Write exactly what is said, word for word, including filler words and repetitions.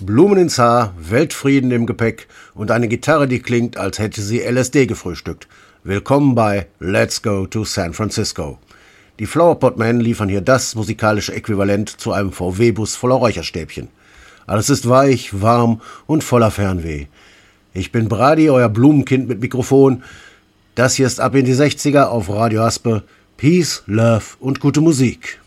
Blumen ins Haar, Weltfrieden im Gepäck und eine Gitarre, die klingt, als hätte sie L S D gefrühstückt. Willkommen bei Let's Go to San Francisco. Die Flowerpot Men liefern hier das musikalische Äquivalent zu einem V W-Bus voller Räucherstäbchen. Alles ist weich, warm und voller Fernweh. Ich bin Brady, euer Blumenkind mit Mikrofon. Das hier ist Ab in die sechziger auf Radio Haspe. Peace, Love und gute Musik.